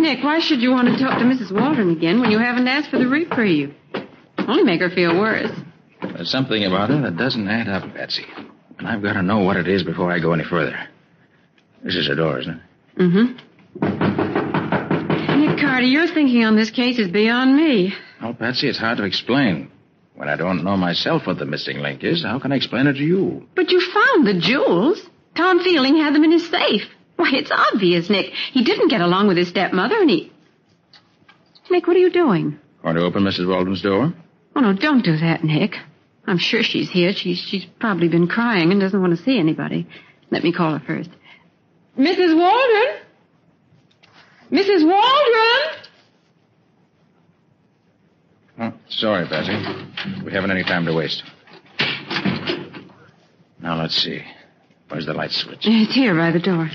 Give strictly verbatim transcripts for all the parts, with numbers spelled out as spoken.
Nick, why should you want to talk to Missus Waldron again when you haven't asked for the reprieve? Only make her feel worse. There's something about her that doesn't add up, Patsy. And I've got to know what it is before I go any further. This is her door, isn't it? Mm-hmm. Nick Carter, your thinking on this case is beyond me. Well, Patsy, it's hard to explain. When I don't know myself what the missing link is, how can I explain it to you? But you found the jewels. Tom Fielding had them in his safe. Why, it's obvious, Nick. He didn't get along with his stepmother, and he... Nick, what are you doing? Going to open Missus Waldron's door? Oh, no, don't do that, Nick. I'm sure she's here. She's, she's probably been crying and doesn't want to see anybody. Let me call her first. Missus Waldron? Missus Waldron? Oh, sorry, Patsy. We haven't any time to waste. Now, let's see. Where's the light switch? It's here by the door.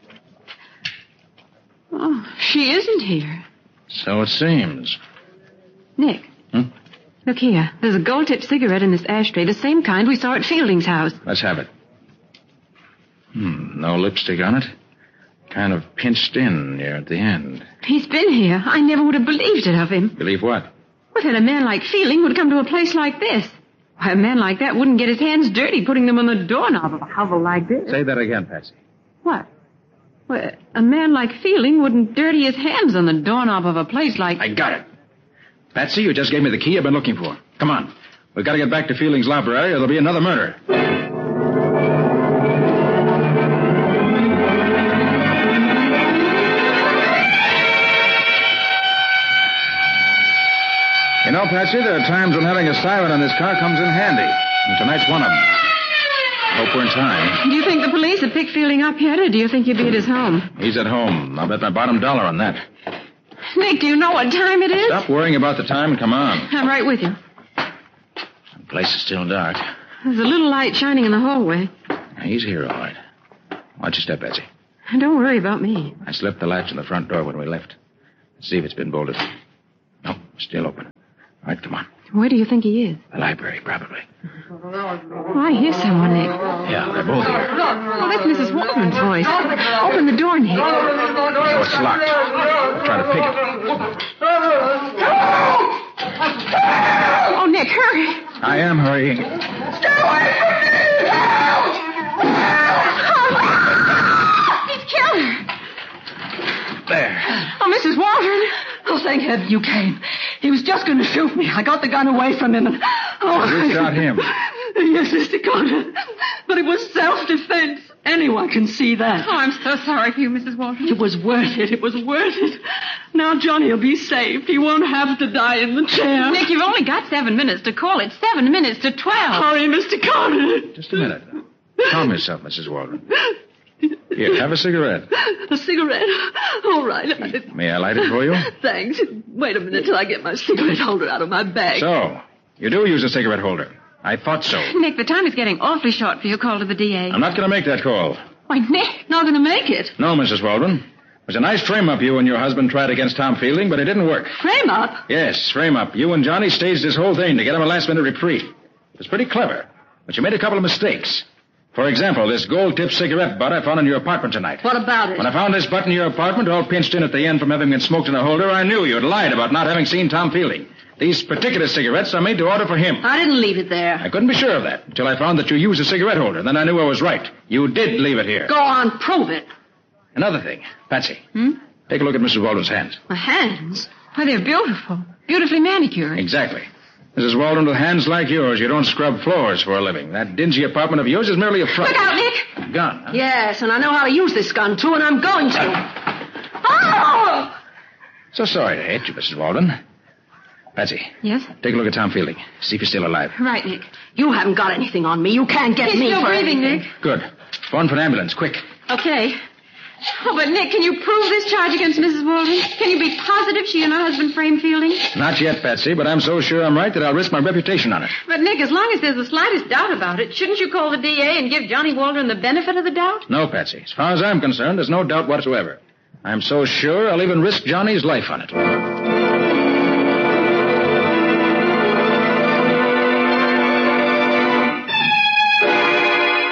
Oh, she isn't here. So it seems. Nick. Hmm? Look here. There's a gold-tipped cigarette in this ashtray, the same kind we saw at Fielding's house. Let's have it. Hmm, no lipstick on it. Kind of pinched in near at the end. He's been here. I never would have believed it of him. Believe what? Well, that a man like Fielding would come to a place like this. Why, a man like that wouldn't get his hands dirty putting them on the doorknob of a hovel like this. Say that again, Patsy. What? Well, a man like Fielding wouldn't dirty his hands on the doorknob of a place like... I got it. Patsy, you just gave me the key I've been looking for. Come on. We've got to get back to Fielding's library or there'll be another murder. You know, Patsy, there are times when having a siren on this car comes in handy. And tonight's one of them. Hope we're in time. Do you think the police have picked Fielding up yet, or do you think he'll be at his home? He's at home. I'll bet my bottom dollar on that. Nick, do you know what time it is? Stop worrying about the time and come on. I'm right with you. The place is still dark. There's a little light shining in the hallway. He's here, all right. Watch your step, Patsy. Don't worry about me. I slipped the latch on the front door when we left. Let's see if it's been bolted. No, still open. All right, come on. Where do you think he is? The library, probably. Oh, I hear someone, Nick. Yeah, they're both here. Oh, that's Missus Waldron's voice. Open the door, Nick. Oh, it's locked. I'll try to pick it. Oh, Nick, hurry. I am hurrying. Stay away from me! Help! He's killed her. There. Oh, Missus Waldron. Oh, thank heaven you came. He was just going to shoot me. I got the gun away from him and... Oh, You shot him? Yes, Mister Carter. But it was self-defense. Anyone can see that. Oh, I'm so sorry for you, Missus Waldron. It was worth it. It was worth it. Now Johnny will be safe. He won't have to die in the chair. Nick, you've only got seven minutes to call it. Seven minutes to twelve. Hurry, Mister Carter. Just a minute. Calm yourself, Missus Waldron. Here, have a cigarette. A cigarette? All right. May I light it for you? Thanks. Wait a minute till I get my cigarette holder out of my bag. So, you do use a cigarette holder. I thought so. Nick, the time is getting awfully short for your call to the D A. I'm not going to make that call. Why, Nick. Not going to make it. No, Missus Waldron. It was a nice frame-up you and your husband tried against Tom Fielding, but it didn't work. Frame up? Yes, frame-up. You and Johnny staged this whole thing to get him a last-minute reprieve. It was pretty clever, but you made a couple of mistakes. For example, this gold-tipped cigarette butt I found in your apartment tonight. What about it? When I found this butt in your apartment, all pinched in at the end from having been smoked in a holder, I knew you'd lied about not having seen Tom Fielding. These particular cigarettes are made to order for him. I didn't leave it there. I couldn't be sure of that until I found that you used a cigarette holder. Then I knew I was right. You did leave it here. Go on, prove it. Another thing. Patsy. Hmm? Take a look at Missus Waldron's hands. My hands? Why, they're beautiful. Beautifully manicured. Exactly. Missus Waldron, with hands like yours, you don't scrub floors for a living. That dingy apartment of yours is merely a front. Look out, Nick! Gun, huh? Yes, and I know how to use this gun, too, and I'm going to. Oh! So sorry to hate you, Missus Waldron. Patsy. Yes? Take a look at Tom Fielding. See if he's still alive. Right, Nick. You haven't got anything on me. You can't get He's me still for breathing, anything. Nick. Good. Phone for an ambulance, quick. Okay. Oh, but Nick, can you prove this charge against Missus Waldron? Can you be positive she and her husband framed Fielding? Not yet, Patsy, but I'm so sure I'm right that I'll risk my reputation on it. But, Nick, as long as there's the slightest doubt about it, shouldn't you call the D A and give Johnny Waldron the benefit of the doubt? No, Patsy. As far as I'm concerned, there's no doubt whatsoever. I'm so sure I'll even risk Johnny's life on it.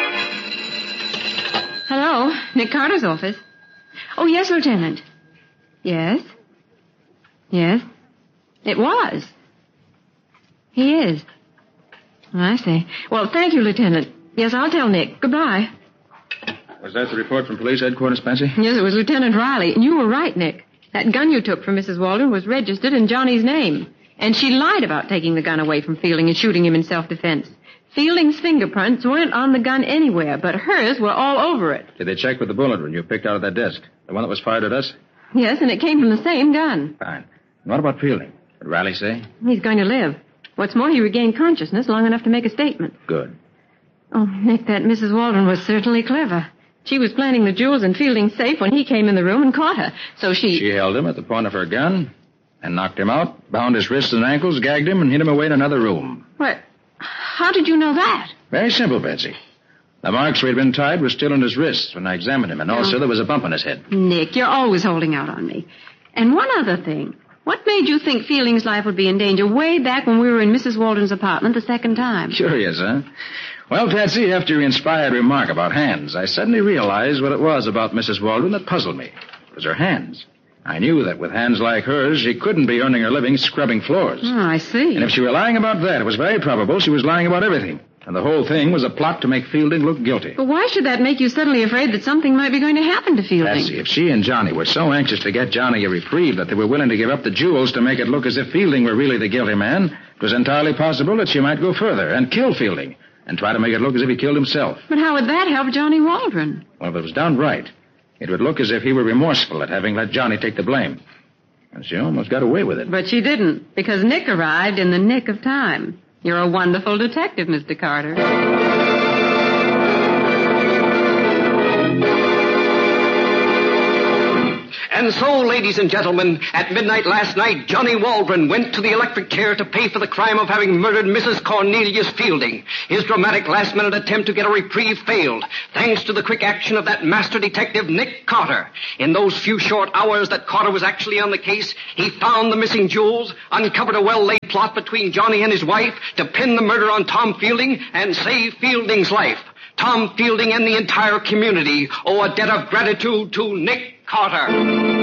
Hello, Nick Carter's office. Oh, yes, Lieutenant. Yes. Yes. It was. He is. I see. Well, thank you, Lieutenant. Yes, I'll tell Nick. Goodbye. Was that the report from police headquarters, Patsy? Yes, it was Lieutenant Riley. And you were right, Nick. That gun you took from Missus Walden was registered in Johnny's name. And she lied about taking the gun away from Fielding and shooting him in self-defense. Fielding's fingerprints weren't on the gun anywhere, but hers were all over it. Did they check with the bullet wound you picked out of that desk? The one that was fired at us? Yes, and it came from the same gun. Fine. And what about Fielding? What did Riley say? He's going to live. What's more, he regained consciousness long enough to make a statement. Good. Oh, Nick, that Missus Walden was certainly clever. She was planting the jewels in Fielding's safe when he came in the room and caught her. So she... She held him at the point of her gun and knocked him out, bound his wrists and ankles, gagged him, and hid him away in another room. What? How did you know that? Very simple, Betsy. The marks where he'd been tied were still on his wrists when I examined him, and also there was a bump on his head. Nick, you're always holding out on me. And one other thing. What made you think Fielding's life would be in danger way back when we were in Missus Walden's apartment the second time? Curious, huh? Well, Patsy, after your inspired remark about hands, I suddenly realized what it was about Missus Walden that puzzled me. It was her hands. I knew that with hands like hers, she couldn't be earning her living scrubbing floors. Oh, I see. And if she were lying about that, it was very probable she was lying about everything. And the whole thing was a plot to make Fielding look guilty. But why should that make you suddenly afraid that something might be going to happen to Fielding? Patsy, if she and Johnny were so anxious to get Johnny a reprieve that they were willing to give up the jewels to make it look as if Fielding were really the guilty man, it was entirely possible that she might go further and kill Fielding and try to make it look as if he killed himself. But how would that help Johnny Waldron? Well, if it was done right, it would look as if he were remorseful at having let Johnny take the blame. And she almost got away with it. But she didn't, because Nick arrived in the nick of time. You're a wonderful detective, Mister Carter. And so, ladies and gentlemen, at midnight last night, Johnny Waldron went to the electric chair to pay for the crime of having murdered Missus Cornelius Fielding. His dramatic last-minute attempt to get a reprieve failed, thanks to the quick action of that master detective, Nick Carter. In those few short hours that Carter was actually on the case, he found the missing jewels, uncovered a well-laid plot between Johnny and his wife to pin the murder on Tom Fielding and save Fielding's life. Tom Fielding and the entire community owe a debt of gratitude to Nick Carter.